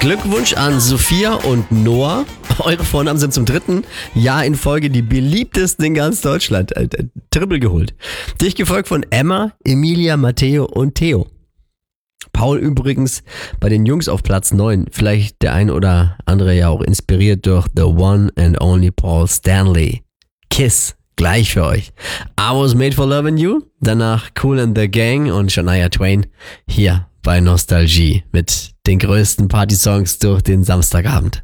Glückwunsch an Sophia und Noah. Eure Vornamen sind zum 3. Jahr in Folge die beliebtesten in ganz Deutschland. Triple geholt. Dich gefolgt von Emma, Emilia, Matteo und Theo. Paul übrigens bei den Jungs auf Platz 9. Vielleicht der ein oder andere ja auch inspiriert durch The One and Only Paul Stanley. Kiss, gleich für euch. I Was Made for Loving You. Danach Kool and the Gang und Shania Twain. Hier bei Nostalgie mit den größten Partysongs durch den Samstagabend.